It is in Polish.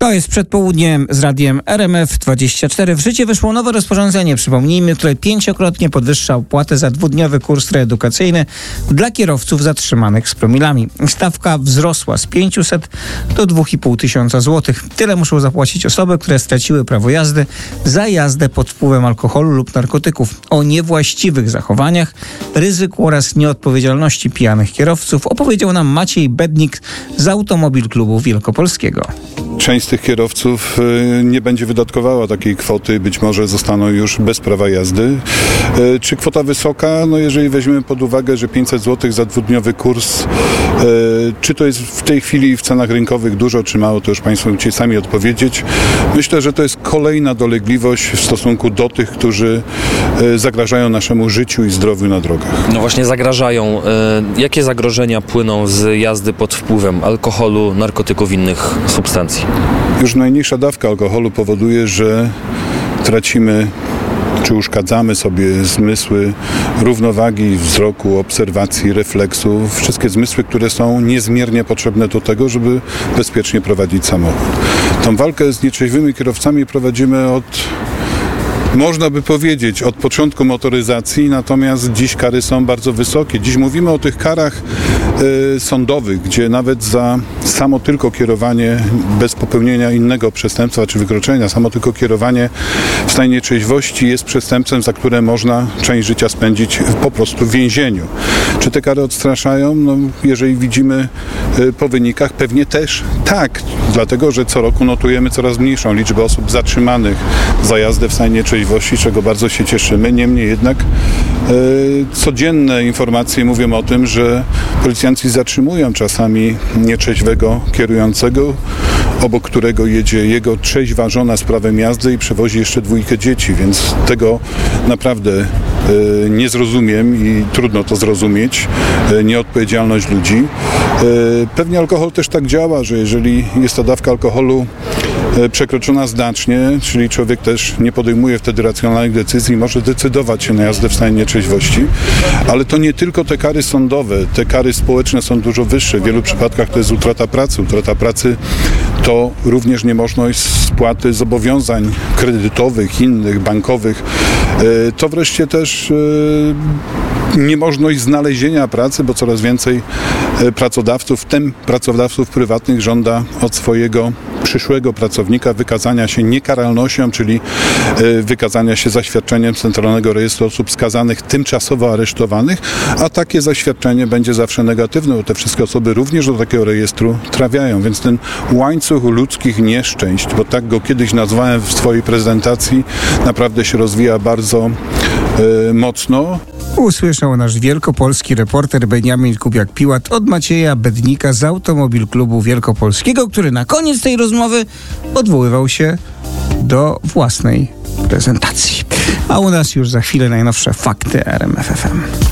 To jest przed południem z radiem RMF24. W życie weszło nowe rozporządzenie, przypomnijmy, które 5-krotnie podwyższa opłatę za dwudniowy kurs reedukacyjny dla kierowców zatrzymanych z promilami. Stawka wzrosła z 500 do 2500 zł. Tyle muszą zapłacić osoby, które straciły prawo jazdy za jazdę pod wpływem alkoholu lub narkotyków. O niewłaściwych zachowaniach, ryzyku oraz nieodpowiedzialności pijanych kierowców opowiedział nam Maciej Bednik z Automobil Klubu Wielkopolskiego. Część z tych kierowców nie będzie wydatkowała takiej kwoty, być może zostaną już bez prawa jazdy. Czy kwota wysoka? No jeżeli weźmiemy pod uwagę, że 500 zł za dwudniowy kurs, czy to jest w tej chwili w cenach rynkowych dużo, czy mało, to już Państwo musicie sami odpowiedzieć. Myślę, że to jest kolejna dolegliwość w stosunku do tych, którzy zagrażają naszemu życiu i zdrowiu na drogach. No właśnie zagrażają. Jakie zagrożenia płyną z jazdy pod wpływem alkoholu, narkotyków, innych substancji? Już najmniejsza dawka alkoholu powoduje, że tracimy czy uszkadzamy sobie zmysły równowagi wzroku, obserwacji, refleksu. Wszystkie zmysły, które są niezmiernie potrzebne do tego, żeby bezpiecznie prowadzić samochód. Tą walkę z nietrzeźwymi kierowcami prowadzimy można by powiedzieć, od początku motoryzacji, natomiast dziś kary są bardzo wysokie. Dziś mówimy o tych karach sądowych, gdzie nawet za samo tylko kierowanie bez popełnienia innego przestępstwa czy wykroczenia, samo tylko kierowanie w stanie nietrzeźwości jest przestępstwem, za które można część życia spędzić po prostu w więzieniu. Czy te kary odstraszają? No, jeżeli widzimy po wynikach, pewnie też tak, dlatego że co roku notujemy coraz mniejszą liczbę osób zatrzymanych za jazdę w stanie nietrzeźwości, czego bardzo się cieszymy. Niemniej jednak codzienne informacje mówią o tym, że policjanci zatrzymują czasami nietrzeźwego kierującego, obok którego jedzie jego trzeźwa żona z prawem jazdy i przewozi jeszcze 2 dzieci, więc tego naprawdę nie zrozumiem i trudno to zrozumieć, nieodpowiedzialność ludzi. Pewnie alkohol też tak działa, że jeżeli jest ta dawka alkoholu przekroczona znacznie, czyli człowiek też nie podejmuje wtedy racjonalnych decyzji, może decydować się na jazdę w stanie nietrzeźwości, ale to nie tylko te kary sądowe, te kary społeczne są dużo wyższe. W wielu przypadkach to jest utrata pracy. Utrata pracy to również niemożność spłaty zobowiązań kredytowych, innych, bankowych. To wreszcie też niemożność znalezienia pracy, bo coraz więcej pracodawców, w tym pracodawców prywatnych, żąda od swojego przyszłego pracownika wykazania się niekaralnością, czyli wykazania się zaświadczeniem Centralnego Rejestru Osób Skazanych tymczasowo aresztowanych, a takie zaświadczenie będzie zawsze negatywne, bo te wszystkie osoby również do takiego rejestru trafiają, więc ten łańcuch ludzkich nieszczęść, bo tak go kiedyś nazwałem w swojej prezentacji, naprawdę się rozwija bardzo mocno. Usłyszał nasz wielkopolski reporter Beniamin Kubiak-Piłat od Macieja Bednika z Automobil Klubu Wielkopolskiego, który na koniec tej rozmowy odwoływał się do własnej prezentacji. A u nas już za chwilę najnowsze fakty RMF FM.